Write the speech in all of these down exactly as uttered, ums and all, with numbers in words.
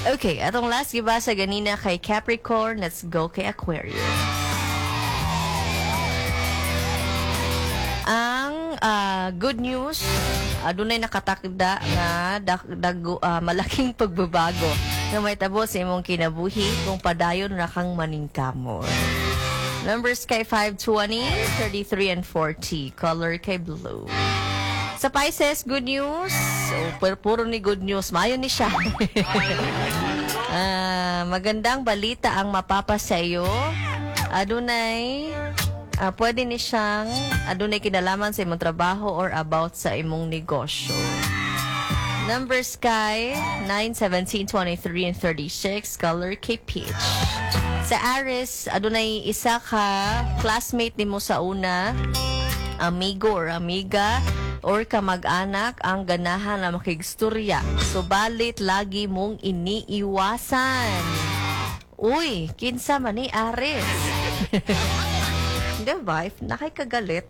Okay, atong last gibasa ganina kay Capricorn. Let's go kay Aquarius. Ang uh, good news, adunay nakatakda nga dag, dag, uh, malaking pagbabago na may tabo sa imong kinabuhi kung padayon ra kang maningkamot. Numbers kay five twenty, thirty-three, and forty. Color kay blue. Sa Pisces, good news. So, puro, puro ni good news. Mayo ni siya. uh, magandang balita ang mapapa sa iyo. Adunay Uh, pwede ni siyang adunay kinalaman sa imong trabaho or about sa imong negosyo. Numbers kay nine, seventeen, twenty-three, and thirty-six. Color kay peach. Sa Aries, adunay isa ka classmate nimo sa una, amigo or amiga, or kamag-anak ang ganahan na makigstorya. Subalit lagi mong iniiwasan. Uy, kinsa man ni Aries. Diba? If nakikagalit,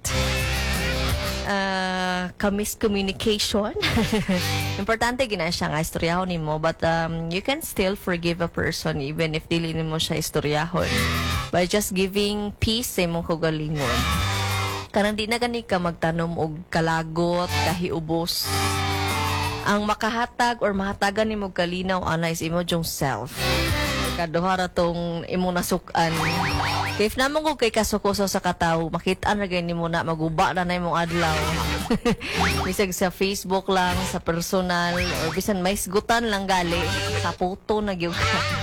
uh, ka-miscommunication. Importante gina siya nga istoryahon ni mo, but um, you can still forgive a person even if dili mo siya istoryahon by just giving peace sa imong kaugalingon. Karang di na gani ka magtanom og kalagot, kahiubos. Ang makahatag or mahatagan ni mo kalinaw ana is imo jong self. Kaduha ra tong imong nasukan. If naman ko kay kasukuso sa katawo, makita na ganyan mo na, maguba na na imong adlaw. Bisag sa Facebook lang, sa personal, or bisan may sgutan lang gali, sa photo na gyud.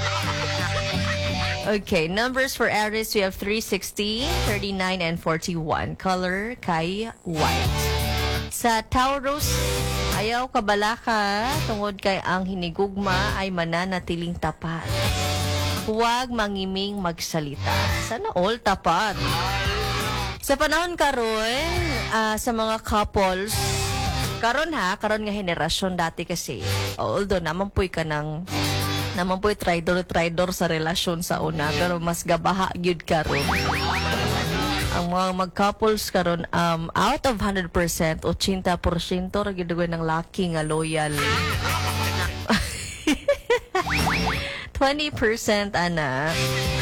Okay, numbers for Aries, we have three sixty, thirty-nine, and forty-one. Color kay white. Sa Taurus, ayaw kabala ka, tungod kay ang hinigugma ay mananatiling tapat. Huwag mangiming magsalita. Sana all tapat. Sa panahon karon, uh, sa mga couples, karon ha, karon nga henerasyon dati kasi, although naman po'y ka ng, naman po'y traidor-traidor sa relasyon sa una, pero mas gabaha gyud karon. Ang mga mag-couples karon, um, out of one hundred percent, eighty percent ra gyud ng laki nga loyal. twenty percent ana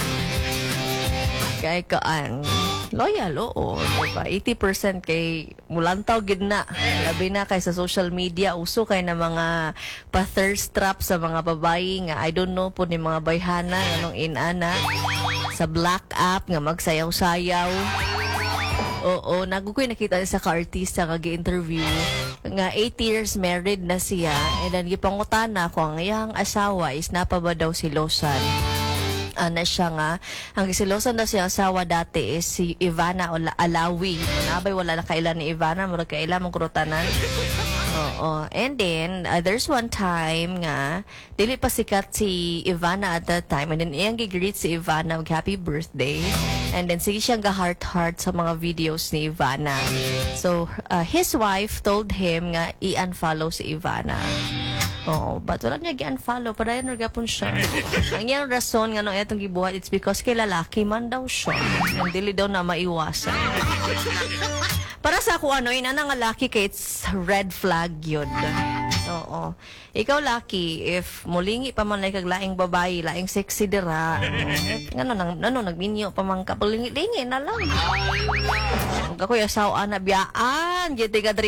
kay kaan loyal, oo, diba? eighty percent kay mulantaw gid na, labi na kay sa social media uso kay na mga pa-thirst trap sa mga babae nga I don't know po ni mga bayhana anong inana sa black app nga magsayaw-sayaw. Oo, nagukoy nakita sa ka-artista kag-interview nga eight years married na siya, and then gipangutana ko ang iyang asawa is napaba daw si Losan. Ana siya nga, ang gisilosan daw siyang asawa dati is si Ivana Alawi. Nabay wala na kailan ni Ivana, murag kailan mong kurutanan. Oo. And then, uh, there's one time nga, dili pa sikat si Ivana at that time, and then iyang gigreet si Ivana mag happy birthday. And then, sige siyang ga-heart-heart sa mga videos ni Ivana. So, uh, his wife told him nga i-unfollow si Ivana. Oh, but wala niya gi-unfollow. Padayon na gapon siya. Ang iyang rason nga nung etong gibuhat, it's because kay lalaki man daw siya. Ang dili daw na maiwasan. Para sa ako, ano, ina nga laki kay it's red flag yun. Oo. Ikaw laki, if mulingi pa man like kag laing babae, laing sexy dira, ngano nang ano nagminyo pa man ka, lingi-lingi na lang. Ako yung asawa na biyaan, giti ka